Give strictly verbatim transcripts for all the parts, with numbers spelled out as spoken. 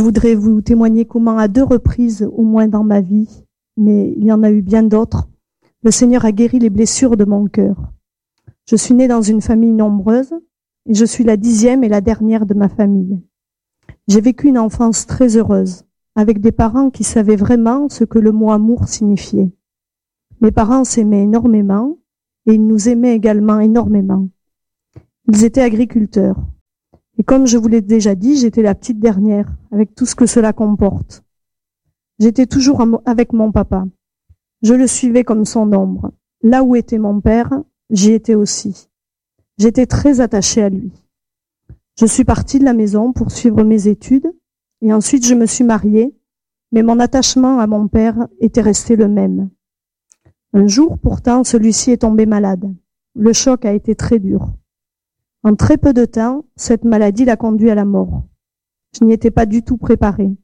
voudrais vous témoigner comment à deux reprises, au moins dans ma vie, mais il y en a eu bien d'autres, le Seigneur a guéri les blessures de mon cœur. Je suis née dans une famille nombreuse et je suis la dixième et la dernière de ma famille. J'ai vécu une enfance très heureuse, avec des parents qui savaient vraiment ce que le mot amour signifiait. Mes parents s'aimaient énormément et ils nous aimaient également énormément. Ils étaient agriculteurs. Et comme je vous l'ai déjà dit, j'étais la petite dernière, avec tout ce que cela comporte. J'étais toujours avec mon papa. Je le suivais comme son ombre. Là où était mon père, j'y étais aussi. J'étais très attachée à lui. Je suis partie de la maison pour suivre mes études, et ensuite je me suis mariée, mais mon attachement à mon père était resté le même. Un jour, pourtant, celui-ci est tombé malade. Le choc a été très dur. En très peu de temps, cette maladie l'a conduit à la mort. Je n'y étais pas du tout préparée.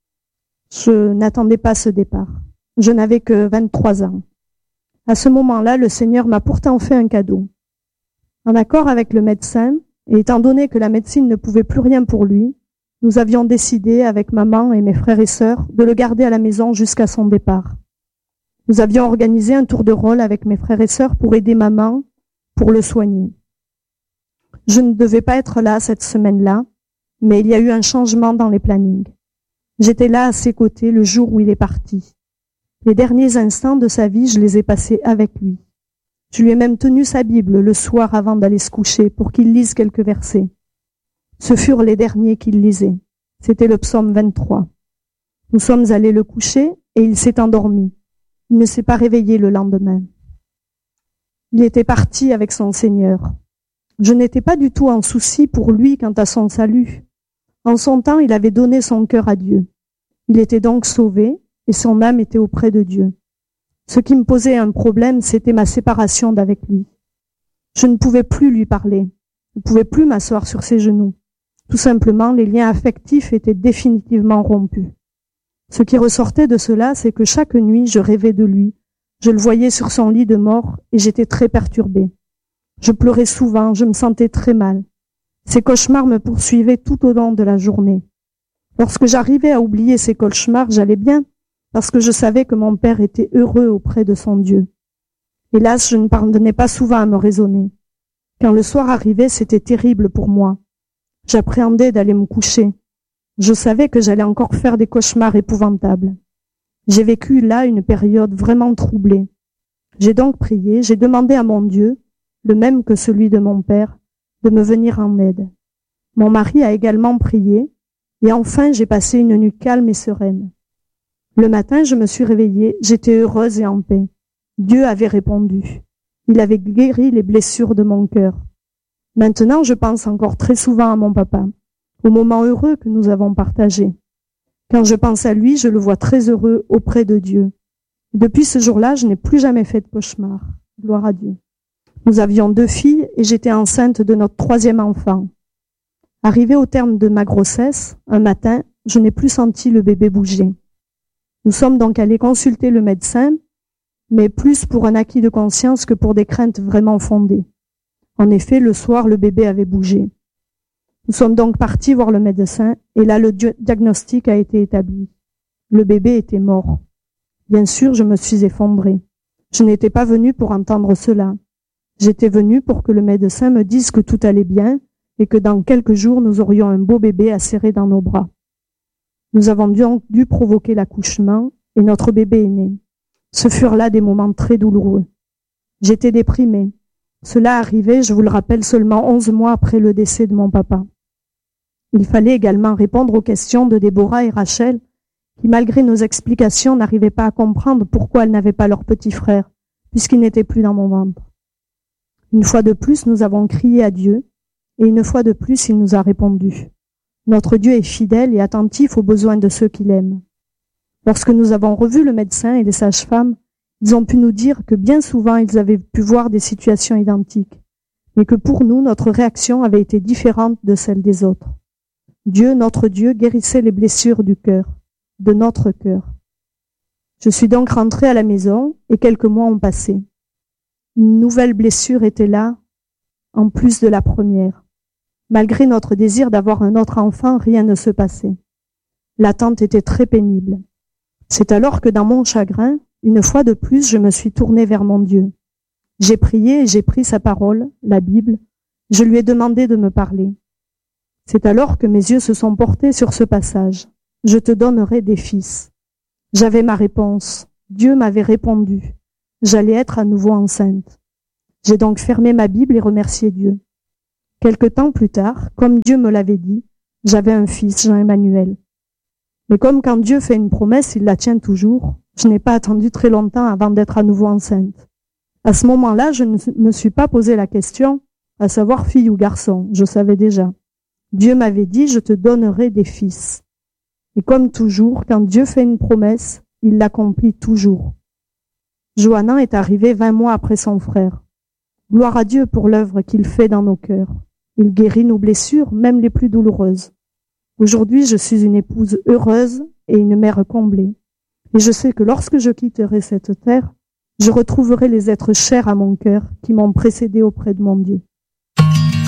Je n'attendais pas ce départ. Je n'avais que vingt-trois ans. À ce moment-là, le Seigneur m'a pourtant fait un cadeau. En accord avec le médecin, et étant donné que la médecine ne pouvait plus rien pour lui, nous avions décidé, avec maman et mes frères et sœurs, de le garder à la maison jusqu'à son départ. Nous avions organisé un tour de rôle avec mes frères et sœurs pour aider maman, pour le soigner. Je ne devais pas être là cette semaine-là, mais il y a eu un changement dans les plannings. J'étais là à ses côtés le jour où il est parti. Les derniers instants de sa vie, je les ai passés avec lui. Je lui ai même tenu sa Bible le soir avant d'aller se coucher pour qu'il lise quelques versets. Ce furent les derniers qu'il lisait. C'était le psaume vingt-trois. Nous sommes allés le coucher et il s'est endormi. Il ne s'est pas réveillé le lendemain. Il était parti avec son Seigneur. Je n'étais pas du tout en souci pour lui quant à son salut. En son temps, il avait donné son cœur à Dieu. Il était donc sauvé et son âme était auprès de Dieu. Ce qui me posait un problème, c'était ma séparation d'avec lui. Je ne pouvais plus lui parler. Je ne pouvais plus m'asseoir sur ses genoux. Tout simplement, les liens affectifs étaient définitivement rompus. Ce qui ressortait de cela, c'est que chaque nuit, je rêvais de lui. Je le voyais sur son lit de mort et j'étais très perturbée. Je pleurais souvent, je me sentais très mal. Ces cauchemars me poursuivaient tout au long de la journée. Lorsque j'arrivais à oublier ces cauchemars, j'allais bien, parce que je savais que mon père était heureux auprès de son Dieu. Hélas, je ne parvenais pas souvent à me raisonner. Quand le soir arrivait, c'était terrible pour moi. J'appréhendais d'aller me coucher. Je savais que j'allais encore faire des cauchemars épouvantables. J'ai vécu là une période vraiment troublée. J'ai donc prié, j'ai demandé à mon Dieu, le même que celui de mon père, de me venir en aide. Mon mari a également prié, et enfin j'ai passé une nuit calme et sereine. Le matin, je me suis réveillée, j'étais heureuse et en paix. Dieu avait répondu. Il avait guéri les blessures de mon cœur. Maintenant, je pense encore très souvent à mon papa, aux moments heureux que nous avons partagés. Quand je pense à lui, je le vois très heureux auprès de Dieu. Depuis ce jour-là, je n'ai plus jamais fait de cauchemar. Gloire à Dieu. Nous avions deux filles et j'étais enceinte de notre troisième enfant. Arrivée au terme de ma grossesse, un matin, je n'ai plus senti le bébé bouger. Nous sommes donc allés consulter le médecin, mais plus pour un acquis de conscience que pour des craintes vraiment fondées. En effet, le soir, le bébé avait bougé. Nous sommes donc partis voir le médecin, et là, le diagnostic a été établi. Le bébé était mort. Bien sûr, je me suis effondrée. Je n'étais pas venue pour entendre cela. J'étais venue pour que le médecin me dise que tout allait bien, et que dans quelques jours, nous aurions un beau bébé à serrer dans nos bras. Nous avons donc dû provoquer l'accouchement et notre bébé est né. Ce furent là des moments très douloureux. J'étais déprimée. Cela arrivait, je vous le rappelle, seulement onze mois après le décès de mon papa. Il fallait également répondre aux questions de Déborah et Rachel, qui malgré nos explications n'arrivaient pas à comprendre pourquoi elles n'avaient pas leur petit frère, puisqu'il n'était plus dans mon ventre. Une fois de plus, nous avons crié à Dieu, et une fois de plus, il nous a répondu. Notre Dieu est fidèle et attentif aux besoins de ceux qu'il aime. Lorsque nous avons revu le médecin et les sages-femmes, ils ont pu nous dire que bien souvent ils avaient pu voir des situations identiques, mais que pour nous, notre réaction avait été différente de celle des autres. Dieu, notre Dieu, guérissait les blessures du cœur, de notre cœur. Je suis donc rentrée à la maison et quelques mois ont passé. Une nouvelle blessure était là, en plus de la première. Malgré notre désir d'avoir un autre enfant, rien ne se passait. L'attente était très pénible. C'est alors que dans mon chagrin, une fois de plus, je me suis tournée vers mon Dieu. J'ai prié et j'ai pris sa parole, la Bible. Je lui ai demandé de me parler. C'est alors que mes yeux se sont portés sur ce passage. Je te donnerai des fils. J'avais ma réponse. Dieu m'avait répondu. J'allais être à nouveau enceinte. J'ai donc fermé ma Bible et remercié Dieu. Quelque temps plus tard, comme Dieu me l'avait dit, j'avais un fils, Jean-Emmanuel. Mais comme quand Dieu fait une promesse, il la tient toujours, je n'ai pas attendu très longtemps avant d'être à nouveau enceinte. À ce moment-là, je ne me suis pas posé la question, à savoir fille ou garçon, je savais déjà. Dieu m'avait dit, je te donnerai des fils. Et comme toujours, quand Dieu fait une promesse, il l'accomplit toujours. Johannan est arrivé vingt mois après son frère. Gloire à Dieu pour l'œuvre qu'il fait dans nos cœurs. Il guérit nos blessures, même les plus douloureuses. Aujourd'hui, je suis une épouse heureuse et une mère comblée. Et je sais que lorsque je quitterai cette terre, je retrouverai les êtres chers à mon cœur qui m'ont précédé auprès de mon Dieu.